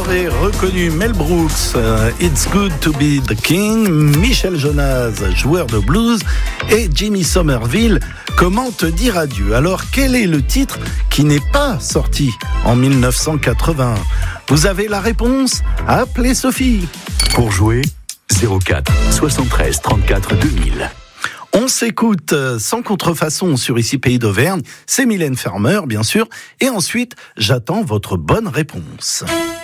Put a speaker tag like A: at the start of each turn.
A: avez reconnu Mel Brooks, It's Good to Be the King, Michel Jonas, joueur de blues, et Jimmy Somerville, Comment te dire adieu. Alors, quel est le titre qui n'est pas sorti en 1981 ? Vous avez la réponse ? Appelez Sophie.
B: Pour jouer, 04 73 34 2000.
A: On s'écoute sans contrefaçon sur Ici Pays d'Auvergne. C'est Mylène Farmer, bien sûr. Et ensuite, j'attends votre bonne réponse.